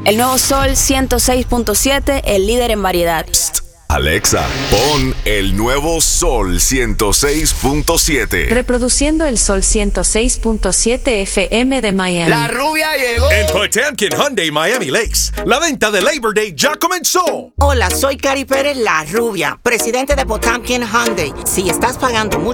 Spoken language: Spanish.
El nuevo Sol 106.7, el líder en variedad. Psst. Alexa, pon el nuevo Sol 106.7. Reproduciendo el Sol 106.7 FM de Miami. La rubia llegó. En Potemkin Hyundai Miami Lakes, la venta de Labor Day ya comenzó. Hola, soy Cari Pérez, la rubia, presidente de Potemkin Hyundai. Si estás pagando mucho